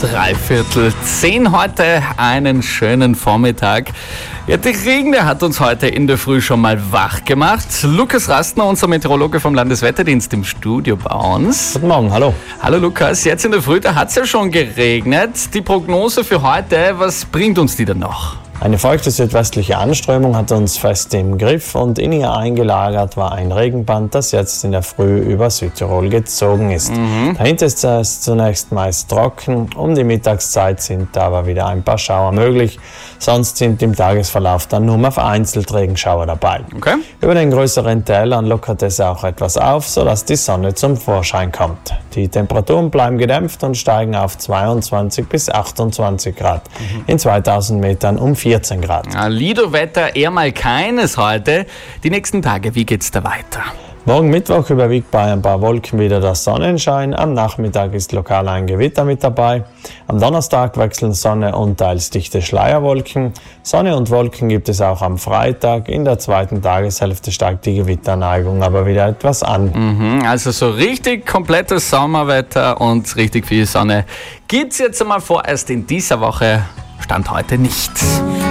7:45 heute, einen schönen Vormittag. Ja, der Regen, der hat uns heute in der Früh schon mal wach gemacht. Lukas Rastner, unser Meteorologe vom Landeswetterdienst im Studio bei uns. Guten Morgen, hallo. Hallo Lukas, jetzt in der Früh, da hat es ja schon geregnet. Die Prognose für heute, was bringt uns die denn noch? Eine feuchte südwestliche Anströmung hat uns fest im Griff und in ihr eingelagert war ein Regenband, das jetzt in der Früh über Südtirol gezogen ist. Dahinter ist es zunächst meist trocken, um die Mittagszeit sind aber wieder ein paar Schauer möglich, sonst sind im Tagesverlauf dann nur mehr vereinzelt Regenschauer dabei. Okay. Über den größeren Tälern lockert es auch etwas auf, sodass die Sonne zum Vorschein kommt. Die Temperaturen bleiben gedämpft und steigen auf 22 bis 28 Grad. In 2000 Metern um 14 Grad. Lido-Wetter eher mal keines heute. Die nächsten Tage, wie geht's da weiter? Morgen Mittwoch überwiegt bei ein paar Wolken wieder der Sonnenschein. Am Nachmittag ist lokal ein Gewitter mit dabei. Am Donnerstag wechseln Sonne und teils dichte Schleierwolken. Sonne und Wolken gibt es auch am Freitag. In der zweiten Tageshälfte steigt die Gewitterneigung aber wieder etwas an. Also so richtig komplettes Sommerwetter und richtig viel Sonne gibt's jetzt einmal vorerst in dieser Woche. Stand heute nicht.